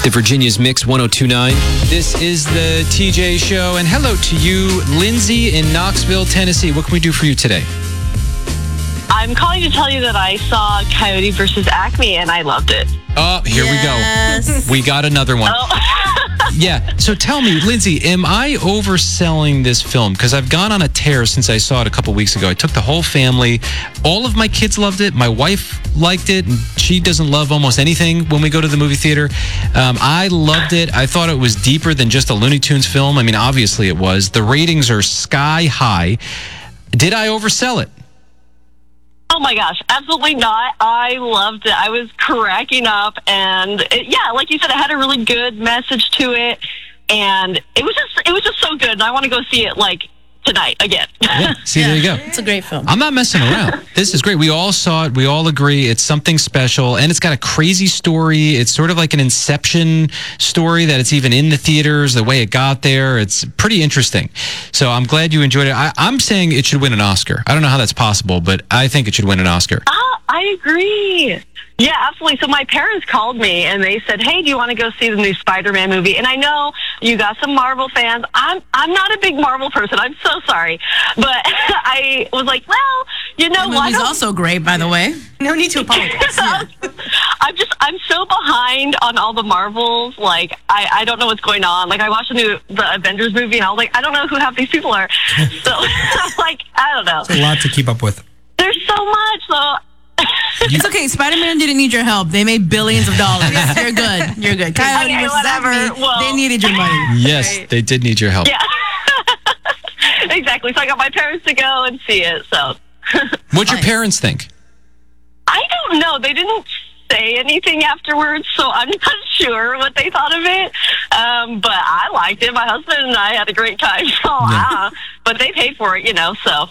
The Virginia's Mix 1029. This is the TJ Show. And hello to you, Lindsay in Knoxville, Tennessee. What can we do for you today? I'm calling to tell you that I saw Coyote versus Acme and I loved it. Oh, here we go. We got another one. Oh. Yeah. So tell me, Lindsay, am I overselling this film? Because I've gone on a tear since I saw it a couple weeks ago. I took the whole family. All of my kids loved it. My wife liked it. And she doesn't love almost anything when we go to the movie theater. I loved it. I thought it was deeper than just a Looney Tunes film. I mean, obviously it was. The ratings are sky high. Did I oversell it? Oh my gosh, absolutely not. I loved it. I was cracking up, and like you said, it had a really good message to it, and it was just so good. And I want to go see it tonight again. Yeah, there you go. It's a great film. I'm not messing around. This is great. We all saw it. We all agree it's something special, and it's got a crazy story. It's sort of like an Inception story that it's even in the theaters, the way it got there. It's pretty interesting. So I'm glad you enjoyed it. I'm saying it should win an Oscar. I don't know how that's possible, but I think it should win an Oscar. I agree. Yeah, absolutely. So my parents called me and they said, "Hey, do you want to go see the new Spider-Man movie?" And I know you got some Marvel fans. I'm not a big Marvel person. I'm so sorry. But I was like, well, you know what? He's also great, by the way. No need to apologize. Yeah. I'm so behind on all the Marvels. I don't know what's going on. I watched the Avengers movie and I was like, I don't know who half these people are. So I don't know. It's a lot to keep up with. There's so much, so. It's okay. Spider-Man didn't need your help. They made billions of dollars. You're good. You're good. Coyote versus Acme, they needed your money. Yes, right. They did need your help. Yeah. Exactly. So I got my parents to go and see it. So. What'd your parents think? I don't know. They didn't say anything afterwards, so I'm not sure what they thought of it. But I liked it. My husband and I had a great time. So, but they paid for it, so.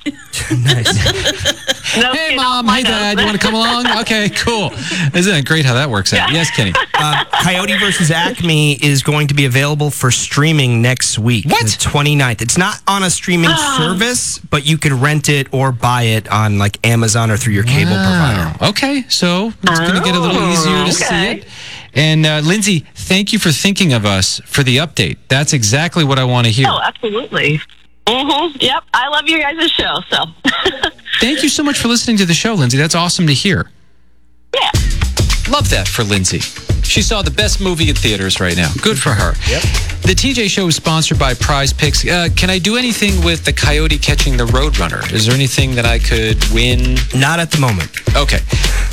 Nice. No, hey, Mom. Hey, Dad. You want to come along? Okay, cool. Isn't it great how that works out? Yes, Kenny. Coyote versus Acme is going to be available for streaming next week. What? The 29th. It's not on a streaming service, but you could rent it or buy it on Amazon or through your cable provider. Okay, so it's going to get a little easier to see it. And Lindsay, thank you for thinking of us for the update. That's exactly what I want to hear. Oh, absolutely. Mm-hmm. Yep. I love you guys' show, so. Thank you so much for listening to the show, Lindsay. That's awesome to hear. Yeah. Love that for Lindsay. She saw the best movie in theaters right now. Good for her. Yep. The TJ Show is sponsored by Prize Picks. Can I do anything with the Coyote catching the Roadrunner? Is there anything that I could win? Not at the moment. Okay.